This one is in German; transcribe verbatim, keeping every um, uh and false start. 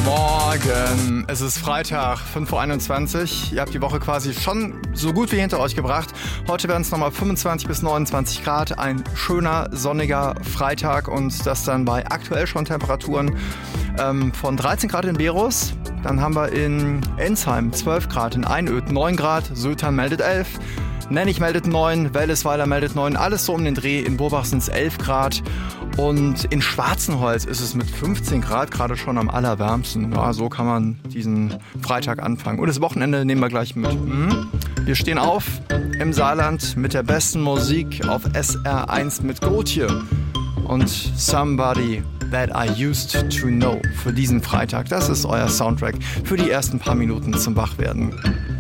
Morgen. Es ist Freitag, fünf Uhr einundzwanzig. Ihr habt die Woche quasi schon so gut wie hinter euch gebracht. Heute werden es nochmal fünfundzwanzig bis neunundzwanzig Grad. Ein schöner, sonniger Freitag und das dann bei aktuell schon Temperaturen ähm, von dreizehn Grad in Berus. Dann haben wir in Ensheim zwölf Grad, in Einöd neun Grad, Sötern meldet elf. Nennig meldet neun, Wellesweiler meldet neun, alles so um den Dreh. In Burbach sind es elf Grad und in Schwarzenholz ist es mit fünfzehn Grad gerade schon am allerwärmsten. Ja, so kann man diesen Freitag anfangen. Und das Wochenende nehmen wir gleich mit. Mhm. Wir stehen auf im Saarland mit der besten Musik auf S R eins mit Gotye und Somebody That I Used to Know für diesen Freitag. Das ist euer Soundtrack für die ersten paar Minuten zum Wachwerden.